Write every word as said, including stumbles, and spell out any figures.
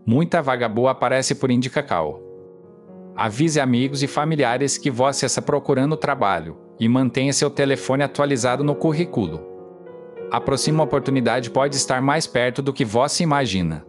Muita vaga boa aparece por Indicacal. Avise amigos e familiares que você está procurando trabalho e mantenha seu telefone atualizado no currículo. A próxima oportunidade pode estar mais perto do que você imagina.